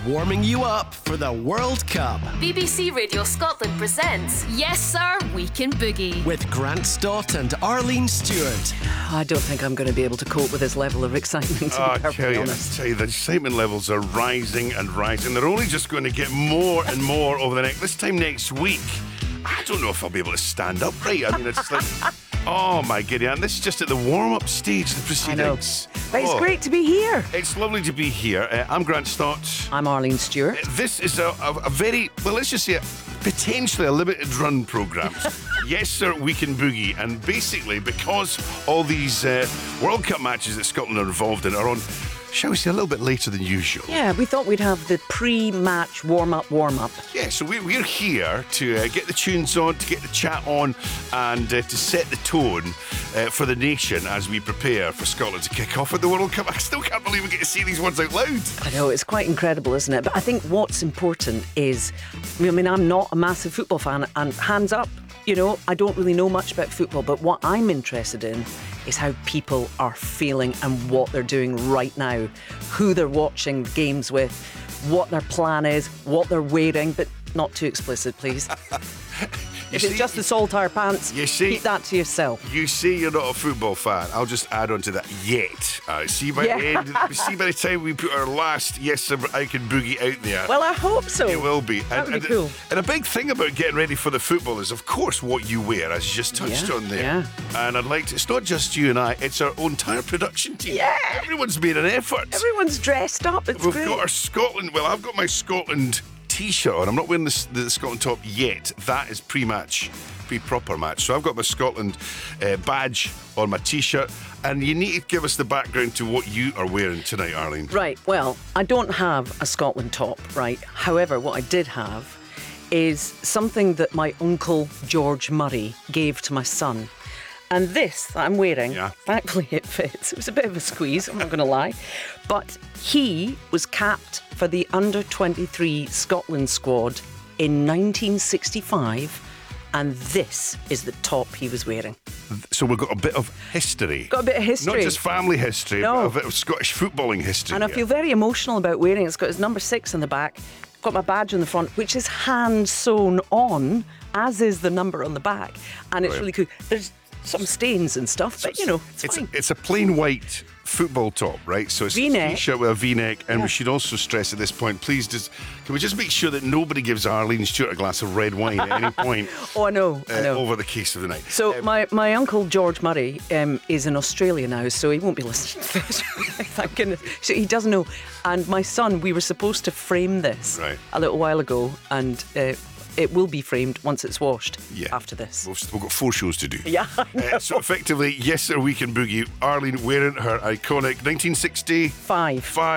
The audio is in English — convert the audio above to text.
warming you up for the World Cup. BBC Radio Scotland presents Yes Sir, We Can Boogie. With Grant Stott and Arlene Stewart. I don't think I'm going to be able to cope with this level of excitement, to be perfectly honest. I tell you, the excitement levels are rising and rising. They're only just going to get more and more over this time next week. I don't know if I'll be able to stand upright. I mean, it's like... Oh my goodness, and this is just at the warm-up stage of the proceedings. But it's great to be here. It's lovely to be here. I'm Grant Stott. I'm Arlene Stewart. This is a very, well, let's just say, potentially a limited run programme. Yes, sir, we can boogie. And basically, because all these World Cup matches that Scotland are involved in are on, shall we say, a little bit later than usual. Yeah, we thought we'd have the pre-match warm-up. Yeah, so we're here to get the tunes on, to get the chat on, and to set the tone for the nation as we prepare for Scotland to kick off at the World Cup. I still can't believe we get to say these words out loud. I know, it's quite incredible, isn't it? But I think what's important is, I mean, I'm not a massive football fan, and hands up, you know, I don't really know much about football, but what I'm interested in is how people are feeling and what they're doing right now, who they're watching the games with, what their plan is, what they're wearing, but not too explicit, please. If it's just the saltire pants, keep that to yourself. You say you're not a football fan. I'll just add on to that. Yet. See by the time we put our last Yes Sir, I Can Boogie out there. Well, I hope so. It will be. That would be cool. And a big thing about getting ready for the football is, of course, what you wear, as you just touched on there. Yeah. And I'd like to, it's not just you and I, it's our entire production team. Yeah. Everyone's made an effort. Everyone's dressed up. It's We've great. got our Scotland, well, I've got my Scotland T-shirt on. I'm not wearing the Scotland top yet. That is pre-match, pre-proper match. So I've got my Scotland badge on my T-shirt, and you need to give us the background to what you are wearing tonight, Arlene. Right, well, I don't have a Scotland top, right? However, what I did have is something that my uncle George Murray gave to my son. And this that I'm wearing, thankfully it fits. It was a bit of a squeeze, I'm not going to lie. But he was capped for the under-23 Scotland squad in 1965, and this is the top he was wearing. So we've got a bit of history. Got a bit of history. Not just family history, No. but a bit of Scottish footballing history. And I feel very emotional about wearing it. It's got his number 6 on the back, got my badge on the front, which is hand sewn on, as is the number on the back. And it's really cool. There's some stains and stuff, but you know, it's fine. It's a plain white football top, right? So it's V-neck. a T-shirt with a V-neck, and we should also stress at this point, please, can we just make sure that nobody gives Arlene Stewart a glass of red wine at any point? Oh, I know. Over the case of the night. So my uncle George Murray is in Australia now, so he won't be listening to this. Thank goodness. So he doesn't know. And my son, we were supposed to frame this a little while ago, and it will be framed once it's washed after this. We've got 4 shows to do. Yeah, I know. So effectively, Yes Sir, We Can Boogie. Arlene wearing her iconic 1965